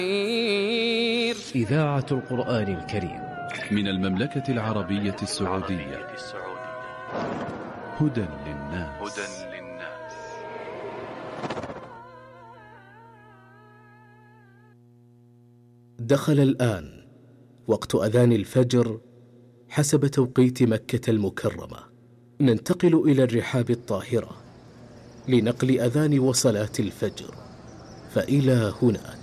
إذاعة القرآن الكريم من المملكة العربية السعودية. هدى للناس. دخل الآن وقت أذان الفجر حسب توقيت مكة المكرمة. ننتقل إلى الرحاب الطاهرة لنقل أذان وصلاة الفجر، فإلى هناك.